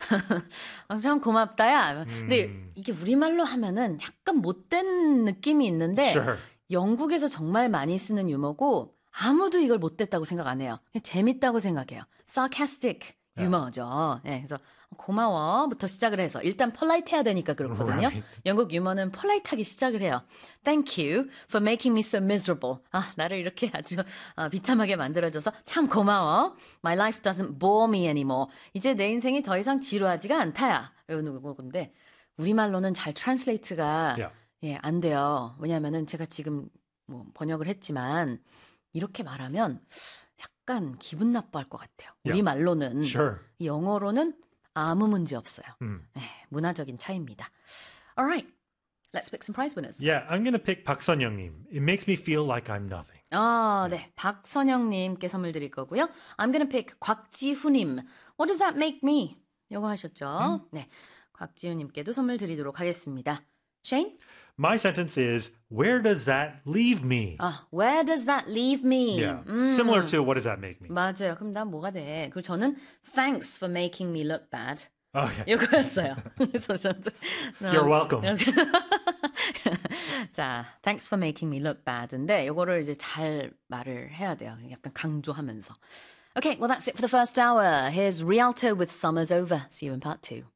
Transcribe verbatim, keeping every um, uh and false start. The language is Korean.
아, 참 고맙다야. 근데 음. 이게 우리말로 하면은 약간 못된 느낌이 있는데 Sure. 영국에서 정말 많이 쓰는 유머고 아무도 이걸 못됐다고 생각 안 해요. 그냥 재밌다고 생각해요. sarcastic 유머죠. 네, 그래서 고마워부터 시작을 해서 일단 polite 해야 되니까 그렇거든요. Right. 영국 유머는 polite하게 시작을 해요. Thank you for making me so miserable. 아, 나를 이렇게 아주 어, 비참하게 만들어줘서 참 고마워. My life doesn't bore me anymore. 이제 내 인생이 더 이상 지루하지가 않다야. 이런 건데 우리말로는 잘 트랜슬레이트가 Yeah. 예, 안 돼요. 왜냐하면은 제가 지금 뭐 번역을 했지만 이렇게 말하면 약간 기분 나빠할 것 같아요. 우리 Yeah. 말로는 Sure. 영어로는 아무 문제 없어요. Mm. 네, 문화적인 차이입니다. Alright, let's pick some prize winners. Yeah, I'm going to pick 박선영님. It makes me feel like I'm nothing. 아, 네, 박선영님께 선물 드릴 거고요. I'm gonna pick 곽지훈님. What does that make me? 이거 하셨죠? 음? 네, 곽지훈님께도 선물 드리도록 하겠습니다. Shane? My sentence is, where does that leave me? 아, where does that leave me? Yeah, 음. similar to what does that make me? 맞아요. 그럼 난 뭐가 돼? 그리고 저는 thanks for making me look bad. Oh, yeah. 이거였어요. 그래서 저도 You're welcome. 자, thanks for making me look bad인데 이거를 이제 잘 말을 해야 돼요. 약간 강조하면서. Okay, well that's it for the first hour. Here's Rialto with Summer's Over. See you in part two.